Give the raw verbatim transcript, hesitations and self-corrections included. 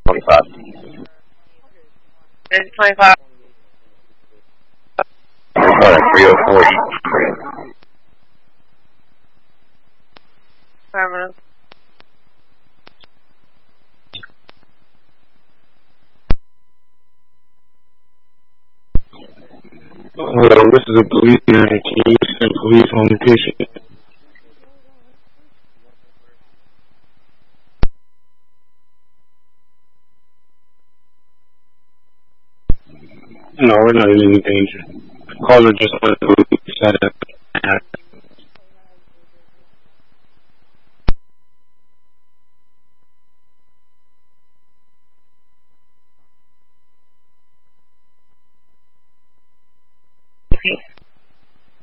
twenty-five. ten twenty-five. Alright, three oh four. Affirmative. Hello, this is a police hearing. Can you send police on the patient? No, we're not in any danger. Caller just wanted to set up.